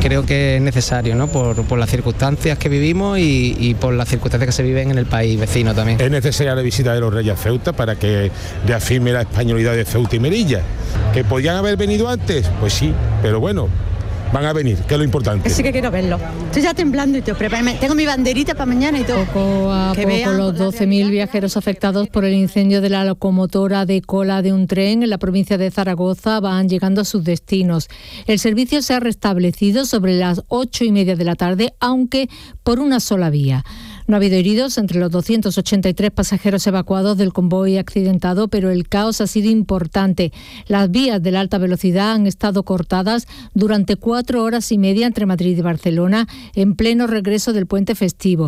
creo que es necesario, ¿no? Por las circunstancias que vivimos y por las circunstancias que se viven en el país vecino también. Es necesaria la visita de los reyes a Ceuta para que reafirme la españolidad de Ceuta y Melilla. ¿Que podían haber venido antes? Pues sí, pero bueno, van a venir, que es lo importante. Sí que quiero verlo. Estoy ya temblando y todo. Tengo mi banderita para mañana y todo. Poco a poco los 12.000 viajeros afectados por el incendio de la locomotora de cola de un tren en la provincia de Zaragoza van llegando a sus destinos. El servicio se ha restablecido sobre las 8:30 de la tarde, aunque por una sola vía. No ha habido heridos entre los 283 pasajeros evacuados del convoy accidentado, pero el caos ha sido importante. Las vías de la alta velocidad han estado cortadas durante 4 horas y media entre Madrid y Barcelona en pleno regreso del puente festivo.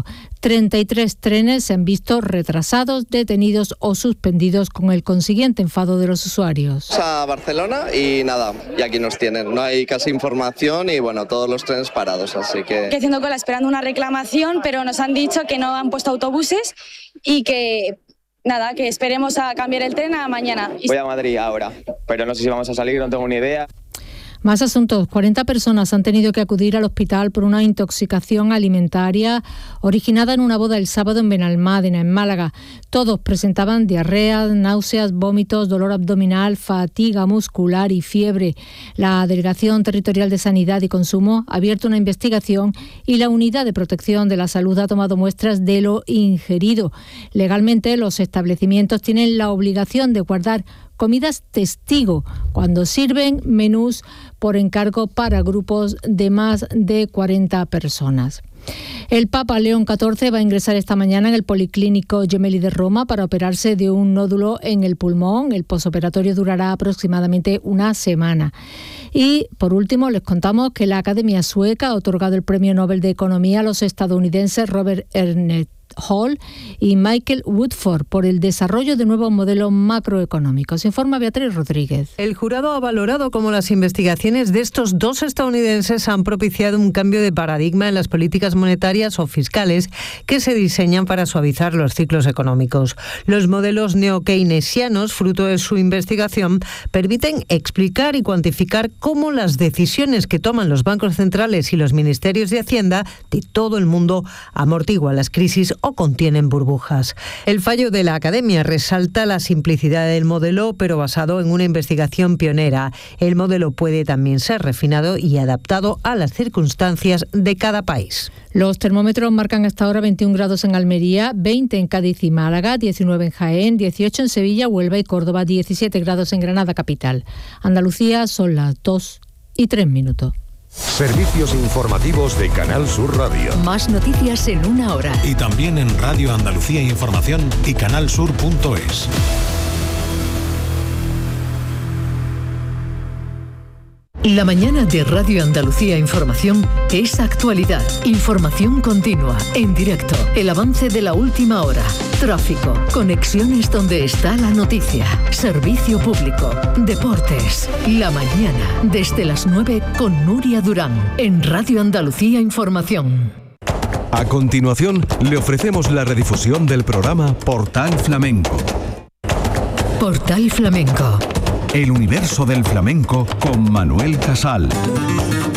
33 trenes se han visto retrasados, detenidos o suspendidos, con el consiguiente enfado de los usuarios. A Barcelona y nada, y aquí nos tienen. No hay casi información y bueno, todos los trenes parados, así que... Haciendo cola esperando una reclamación, pero nos han dicho que no han puesto autobuses y que nada, que esperemos a cambiar el tren a mañana. Voy a Madrid ahora, pero no sé si vamos a salir, no tengo ni idea. Más asuntos. 40 personas han tenido que acudir al hospital por una intoxicación alimentaria originada en una boda el sábado en Benalmádena, en Málaga. Todos presentaban diarrea, náuseas, vómitos, dolor abdominal, fatiga muscular y fiebre. La Delegación Territorial de Sanidad y Consumo ha abierto una investigación y la Unidad de Protección de la Salud ha tomado muestras de lo ingerido. Legalmente, los establecimientos tienen la obligación de guardar comidas testigo cuando sirven menús por encargo para grupos de más de 40 personas. El Papa León XIV va a ingresar esta mañana en el Policlínico Gemelli de Roma para operarse de un nódulo en el pulmón. El posoperatorio durará aproximadamente una semana. Y, por último, les contamos que la Academia Sueca ha otorgado el Premio Nobel de Economía a los estadounidenses Robert Ernest Hall y Michael Woodford por el desarrollo de nuevos modelos macroeconómicos. Informa Beatriz Rodríguez. El jurado ha valorado cómo las investigaciones de estos dos estadounidenses han propiciado un cambio de paradigma en las políticas monetarias o fiscales que se diseñan para suavizar los ciclos económicos. Los modelos neo-keynesianos, fruto de su investigación, permiten explicar y cuantificar cómo las decisiones que toman los bancos centrales y los ministerios de Hacienda de todo el mundo amortiguan las crisis o contienen burbujas. El fallo de la Academia resalta la simplicidad del modelo, pero basado en una investigación pionera. El modelo puede también ser refinado y adaptado a las circunstancias de cada país. Los termómetros marcan hasta ahora 21 grados en Almería, 20 en Cádiz y Málaga, 19 en Jaén, 18 en Sevilla, Huelva y Córdoba, 17 grados en Granada capital. Andalucía son las 2:03. Servicios informativos de Canal Sur Radio. Más noticias en una hora. Y también en Radio Andalucía Información y canalsur.es. La mañana de Radio Andalucía Información es actualidad, información continua, en directo, el avance de la última hora, tráfico, conexiones donde está la noticia, servicio público, deportes. La mañana, desde las 9 con Nuria Durán, en Radio Andalucía Información. A continuación, le ofrecemos la redifusión del programa Portal Flamenco. Portal Flamenco. El universo del flamenco con Manuel Casal.